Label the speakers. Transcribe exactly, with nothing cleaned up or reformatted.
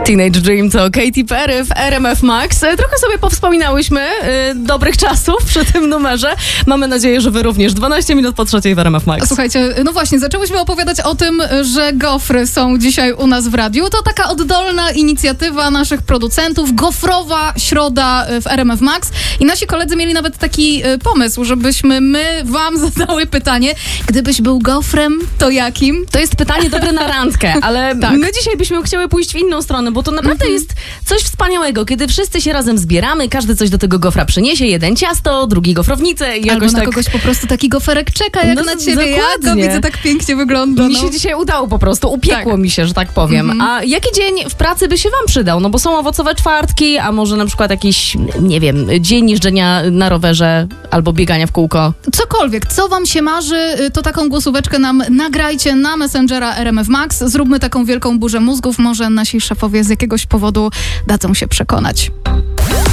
Speaker 1: Teenage Dream to Katy Perry w R M F Max. Trochę sobie powspominałyśmy y, dobrych czasów przy tym numerze. Mamy nadzieję, że wy również. dwanaście minut po trzeciej w R M F Max.
Speaker 2: Słuchajcie, no właśnie, zaczęłyśmy opowiadać o tym, że gofry są dzisiaj u nas w radiu. To taka oddolna inicjatywa naszych producentów. Gofrowa środa w R M F Max. I nasi koledzy mieli nawet taki y, pomysł, żebyśmy my wam zadały pytanie, gdybyś był gofrem, to jakim?
Speaker 1: To jest pytanie dobre na randkę, ale tak. My dzisiaj byśmy chciały pójść w inną stronę, bo to naprawdę mm-hmm. jest coś wspaniałego, kiedy wszyscy się razem zbieramy, każdy coś do tego gofra przyniesie, jeden ciasto, drugi gofrownicę i jakoś
Speaker 2: Albo na
Speaker 1: tak...
Speaker 2: kogoś po prostu taki goferek czeka, jak
Speaker 1: no,
Speaker 2: na ciebie. Ja go widzę, tak pięknie wygląda.
Speaker 1: Mi
Speaker 2: no.
Speaker 1: się dzisiaj udało po prostu, upiekło
Speaker 2: tak.
Speaker 1: mi się, że tak powiem. Mm-hmm. A jaki dzień w pracy by się wam przydał? No bo są owocowe czwartki, a może na przykład jakiś, nie wiem, dzień jeżdżenia na rowerze albo biegania w kółko.
Speaker 2: Cokolwiek, co wam się marzy, to taką głosóweczkę nam nagrajcie na Messengera R M F Max. Zróbmy taką wielką burzę mózgów, może nasi szefowie z jakiegoś powodu dadzą się przekonać.